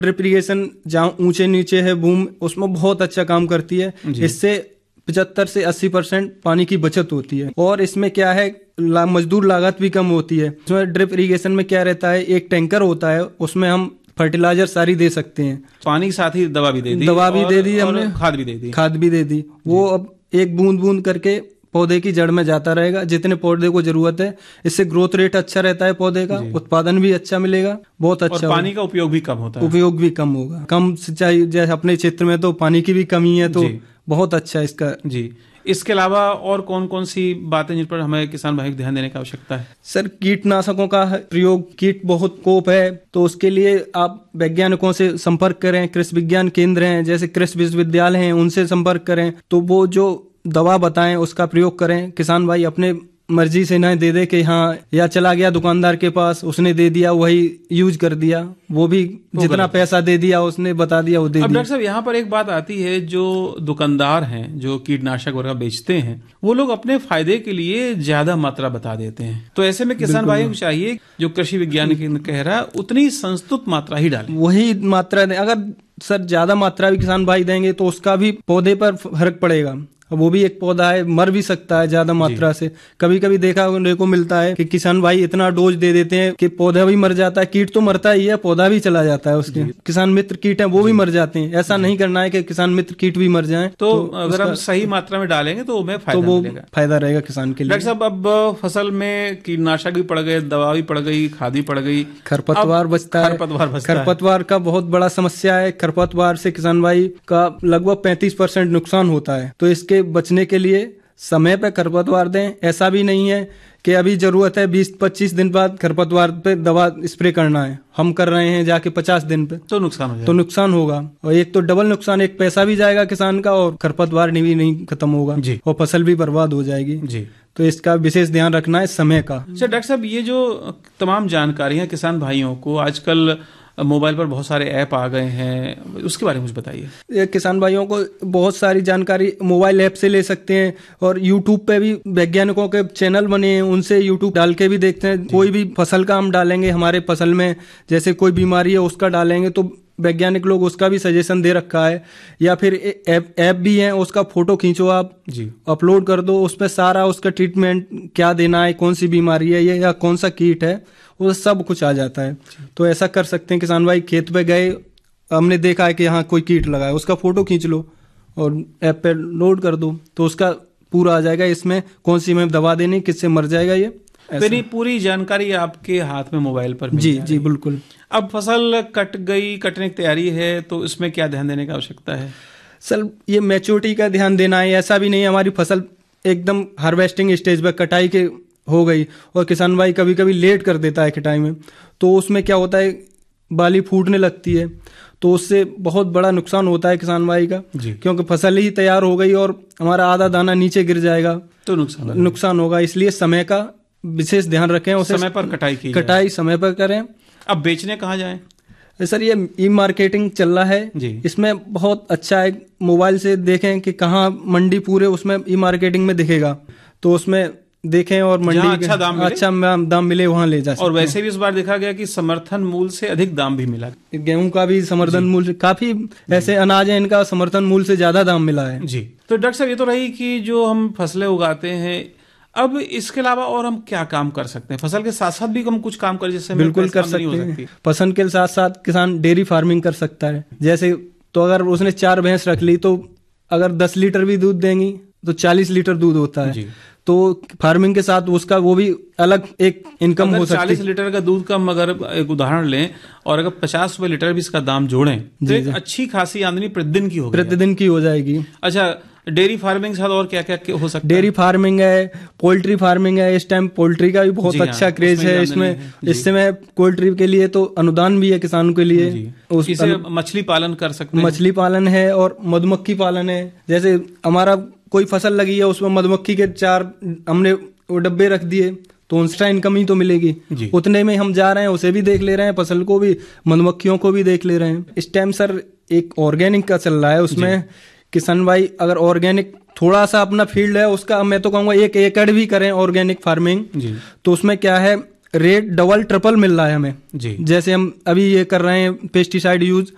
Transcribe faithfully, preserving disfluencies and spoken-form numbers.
Drip irrigation जहाँ ऊंचे नीचे है बूम, उसमें बहुत अच्छा काम करती है। इससे पचहत्तर से अस्सी परसेंट पानी की बचत होती है। और इसमें क्या है, ला, मजदूर लागत भी कम होती है। इसमें ड्रिप इरिगेशन में क्या रहता है, एक टैंकर होता है, उसमें हम फर्टिलाइजर सारी दे सकते हैं, पानी के साथ ही दवा भी दे दी, दवा भी और, दे दी हमने, खाद भी दे दी खाद भी दे दी। वो अब एक बूंद बूंद करके पौधे की जड़ में जाता रहेगा, जितने पौधे को जरूरत है। इससे ग्रोथ रेट अच्छा रहता है पौधे का, उत्पादन भी अच्छा मिलेगा, बहुत अच्छा। और पानी का उपयोग भी कम होता है, उपयोग भी कम होगा। कम सिंचाई जैसे अपने क्षेत्र में तो पानी की भी कमी है, तो बहुत अच्छा इसका। जी, इसके अलावा और कौन कौन सी बातें जिन पर हमें किसान भाई को ध्यान देने की आवश्यकता है? सर, कीटनाशकों का प्रयोग, कीट बहुत कोप है, तो उसके लिए आप वैज्ञानिकों से संपर्क करें। कृषि विज्ञान केंद्र हैं, जैसे कृषि विश्वविद्यालय हैं, उनसे संपर्क करें, तो वो जो दवा बताएं उसका प्रयोग करें। किसान भाई अपने मर्जी से ना दे दे कि हाँ, या चला गया दुकानदार के पास, उसने दे दिया, वही यूज कर दिया, वो भी जितना पैसा दे दिया उसने बता दिया वो दे दिया। अब डॉक्टर साहब, यहाँ पर एक बात आती है, जो दुकानदार हैं जो कीटनाशक वगैरह बेचते हैं, वो लोग अपने फायदे के लिए ज्यादा मात्रा बता देते हैं। तो ऐसे में किसान भाइयों को चाहिए, जो कृषि विज्ञान केंद्र कह रहा है, उतनी संस्तुत मात्रा ही डालें, वही मात्रा दें। अगर सर ज्यादा मात्रा भी किसान भाई देंगे तो उसका भी पौधे पर फर्क पड़ेगा। वो भी एक पौधा है, मर भी सकता है ज्यादा मात्रा से। कभी कभी देखा को मिलता है कि किसान भाई इतना डोज दे देते हैं कि पौधा भी मर जाता है। कीट तो मरता ही है, पौधा भी चला जाता है उसके। किसान मित्र कीट है वो भी मर जाते हैं। ऐसा नहीं करना है कि किसान मित्र कीट भी मर जाएं। तो, तो अगर हम सही मात्रा में डालेंगे तो हमें फायदा तो वो मिलेगा, फायदा रहेगा किसान के लिए। डॉक्टर साहब, अब फसल में कीटनाशक भी पड़ गए, दवा भी पड़ गई, खाद भी पड़ गई, खरपतवार बचता है। खरपतवार का बहुत बड़ा समस्या है। खरपतवार से किसान भाई का लगभग पैंतीस परसेंट नुकसान होता है। तो इसके बचने के लिए समय पे खरपतवार दें। ऐसा भी नहीं है कि अभी जरूरत है बीस पच्चीस दिन बाद खरपतवार पे दवा स्प्रे करना है, हम कर रहे हैं जाके पचास दिन पे, तो नुकसान हो जाएगा। तो नुकसान होगा। और एक तो डबल नुकसान, एक पैसा भी जाएगा किसान का और खरपतवार भी नहीं खत्म होगा और फसल भी बर्बाद हो जाएगी जी। तो इसका विशेष ध्यान रखना है समय का। अच्छा डॉक्टर साहब, ये जो तमाम जानकारियां किसान भाइयों को, आजकल मोबाइल पर बहुत सारे ऐप आ गए हैं, उसके बारे में मुझे बताइए। किसान भाइयों को बहुत सारी जानकारी मोबाइल ऐप से ले सकते हैं, और यूट्यूब पे भी वैज्ञानिकों के चैनल बने हैं, उनसे यूट्यूब डाल के भी देखते हैं। कोई भी फसल का हम डालेंगे, हमारे फसल में जैसे कोई बीमारी है उसका डालेंगे, तो वैज्ञानिक लोग उसका भी सजेशन दे रखा है। या फिर ऐप ऐप भी है, उसका फोटो खींचो आप जी, अपलोड कर दो, उसमें सारा उसका ट्रीटमेंट क्या देना है, कौन सी बीमारी है ये या कौन सा कीट है, वो सब कुछ आ जाता है। तो ऐसा कर सकते हैं किसान भाई, खेत पे गए, हमने देखा है कि यहाँ कोई कीट लगा है, उसका फोटो खींच लो और ऐप पे लोड कर दो, तो उसका पूरा आ जाएगा इसमें कौन सी में दवा देनी, किससे मर जाएगा ये। मेरी पूरी जानकारी आपके हाथ में मोबाइल पर जी जी बिल्कुल। अब फसल कट गई, कटने की तैयारी है, तो इसमें क्या ध्यान देने की आवश्यकता है? सर, ये मैच्योरिटी का ध्यान देना है। ऐसा भी नहीं हमारी फसल एकदम हार्वेस्टिंग स्टेज पे कटाई के हो गई और किसान भाई कभी कभी लेट कर देता है कटाई में, तो उसमें क्या होता है, बाली फूटने लगती है, तो उससे बहुत बड़ा नुकसान होता है किसान भाई का, क्योंकि फसल ही तैयार हो गई और हमारा आधा दाना नीचे गिर जाएगा, तो नुकसान नुकसान होगा। इसलिए समय का विशेष ध्यान रखें, उसे समय पर कटाई की कटाई समय पर करें। अब बेचने कहाँ जाएं? सर, ये ई मार्केटिंग चल रहा है जी। इसमें बहुत अच्छा है, मोबाइल से देखें कि कहाँ मंडी, पूरे उसमें ई मार्केटिंग में दिखेगा, तो उसमें देखें और मंडी अच्छा दाम मिले, अच्छा दाम मिले वहां ले जा सकते। और वैसे भी इस बार देखा गया कि समर्थन मूल्य से अधिक दाम भी मिला। गेहूं का भी समर्थन मूल्य, काफी ऐसे अनाज है इनका समर्थन मूल्य से ज्यादा दाम मिला है जी। तो डॉक्टर साहब, ये तो रही कि जो हम फसलें उगाते हैं, अब इसके अलावा और हम क्या काम कर सकते हैं? फसल के साथ साथ भी हम कुछ काम करें जिससे बिल्कुल कर सकते हैं। फसल के साथ साथ किसान डेयरी फार्मिंग कर सकता है। जैसे तो अगर उसने चार भैंस रख ली, तो अगर दस लीटर भी दूध देंगी तो चालीस लीटर दूध होता है, तो फार्मिंग के साथ उसका वो भी अलग एक इनकम हो सकती है। चालीस लीटर का दूध का अगर एक उदाहरण लें और अगर पचास रुपए लीटर भी इसका दाम जोड़ें, तो एक अच्छी खासी आमदनी प्रतिदिन की होगी, प्रतिदिन की हो जाएगी। अच्छा, डेयरी फार्मिंग के साथ और क्या क्या हो सकता है? डेयरी फार्मिंग है, पोल्ट्री फार्मिंग है। इस टाइम पोल्ट्री का भी बहुत अच्छा क्रेज है इसमें। इससे में पोल्ट्री के लिए तो अनुदान भी है किसान के लिए। उससे मछली पालन कर सकते हैं। मछली पालन है और मधुमक्खी पालन है। जैसे हमारा कोई फसल लगी है, उसमें मधुमक्खी के चार हमने वो डब्बे रख दिए, तो उनसे इनकम ही तो मिलेगी। उतने में हम जा रहे हैं, उसे भी देख ले रहे हैं, फसल को भी, मधुमक्खियों को भी देख ले रहे हैं। इस टाइम सर एक ऑर्गेनिक का चल रहा है, उसमें किसान भाई अगर ऑर्गेनिक थोड़ा सा अपना फील्ड है उसका, मैं तो कहूंगा एक एकड़ भी करें ऑर्गेनिक फार्मिंग, तो उसमें क्या है, रेट डबल ट्रिपल मिल रहा है हमें जी। जैसे हम अभी ये कर रहे हैं पेस्टिसाइड यूज,